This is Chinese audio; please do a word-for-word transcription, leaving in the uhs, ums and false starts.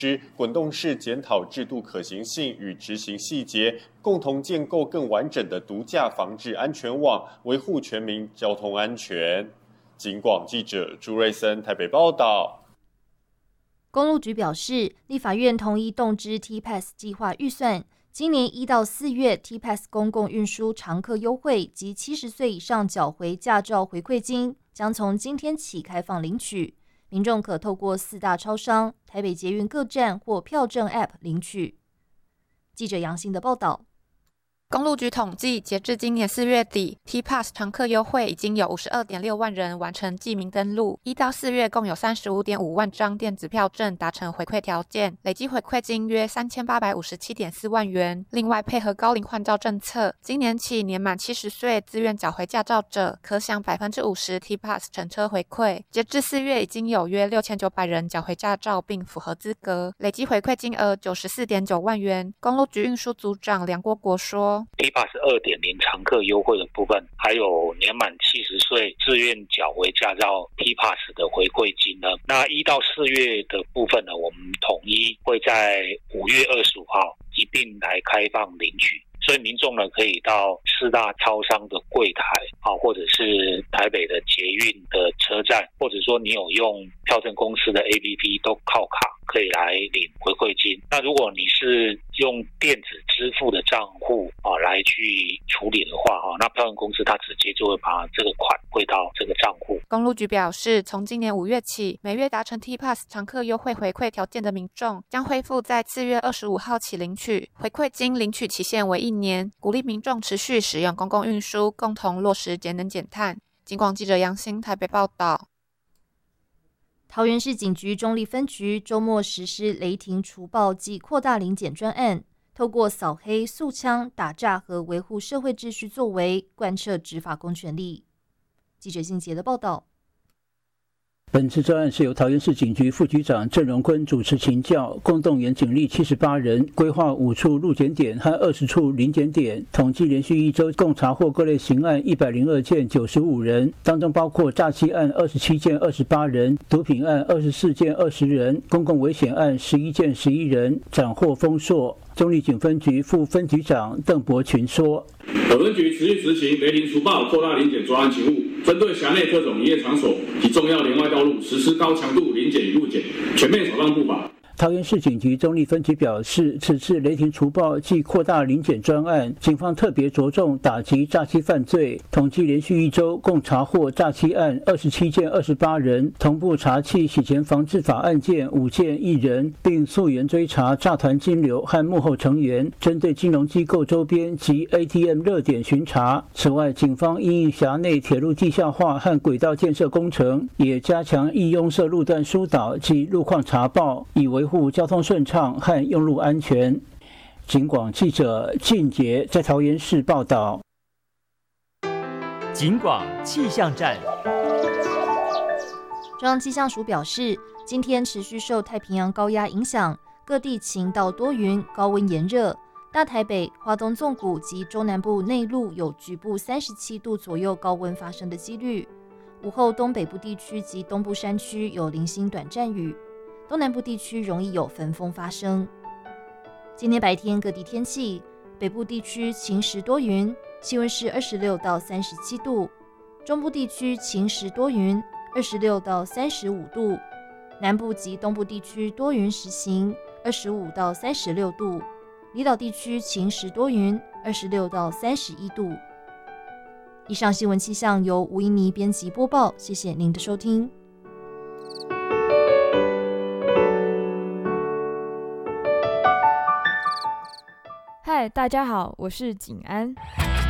之滚动式检讨制度可行性与执行细节，共同建构更完整的毒驾防治安全网，维护全民交通安全。警广记者朱瑞森台北报道。 公路局表示，立法院同意动支 T P A S 计划预算，今年一到四月 T P A S 公共运输常客优惠及七十岁以上缴回驾照回馈金将从今天起开放领取。民众可透过四大超商、台北捷运各站或票证 App 领取。记者杨欣的报道。 公路局统计，截至今年四月底 ，T P A S 常客优惠已经有 五十二点六万人完成记名登录，一到四月共有 三十五点五万张电子票证达成回馈条件，累计回馈金约 三千八百五十七点四万元。另外，配合高龄换照政策，今年起年满七十岁自愿缴回驾照者，可享 百分之五十 T P A S 乘车回馈。截至四月，已经有约六千九百人缴回驾照并符合资格，累计回馈金额 九十四点九万元。公路局运输组长梁国国说。 T P A S 二点零 常客优惠的部分，还有年满七十岁自愿缴回驾照 T P A S 的回馈金呢。那一到四月的部分呢，我们统一会在五月二十五号一并来开放领取。所以民众呢，可以到四大超商的柜台啊，或者是台北的捷运的车站，或者说你有用票证公司的 A P P 都靠卡可以来领回馈金。那如果你是用电子支付的账户啊来去处理的话啊，那票证公司它直接就会把这个款汇到这个账户。 公路局表示，从今年五月起，每月达成 T P A S 常客优惠回馈条件的民众，将恢复在四月二十五号起领取回馈金，领取期限为一年，鼓励民众持续使用公共运输，共同落实节能减碳。警广记者杨欣台北报道。 桃园市警局中坜分局周末实施雷霆除暴暨扩大临检专案，透过扫黑、肃枪、打诈和维护社会秩序作为，贯彻执法公权力。记者信杰的报道。 本次专案是由桃园市警局副局长郑荣坤主持请教，共动员警力七十八人，规划五处路检点和二十处临检点，统计连续一周共查获各类刑案一百零二件九十五人，当中包括诈欺案二十七件二十八人，毒品案二十四件二十人，公共危险案十一件十一人，斩获丰硕。中坜警分局副分局长邓伯群说： 本分局持续执行雷霆除暴扩大临检专案勤务，针对辖内各种营业场所及重要连外道路实施高强度临检与路检，全面扫荡不法。 桃园市警局中坜分局表示，此次雷霆除暴暨扩大临检专案，警方特别着重打击诈欺犯罪，统计连续一周共查获诈欺案二十七件二十八人，同步查缉洗钱防治法案件五件一人，并溯源追查诈团金流和幕后成员，针对金融机构周边及 A T M 热点巡查。此外，警方因应辖内铁路地下化和轨道建设工程，也加强易拥塞路段疏导及路况查报，以维护交通顺畅和用路安全。警广记者靳杰在桃园市报道。 警广气象站。 中央气象署表示，今天持续受太平洋高压影响，各地晴到多云，高温炎热。大台北、花东纵谷及中南部内陆有局部三十七度左右高温发生的几率。午后东北部地区及东部山区有零星短暂雨，东南部地区容易有焚风发生。今天白天各地天气，北部地区晴时多云，气温是二十六到三十七度；中部地区晴时多云，二十六到三十五度；南部及东部地区多云时晴，二十五到三十六度；离岛地区晴时多云，二十六到三十一度。以上新闻气象由吴怡妮编辑播报，谢谢您的收听。 嗨，大家好，我是景安。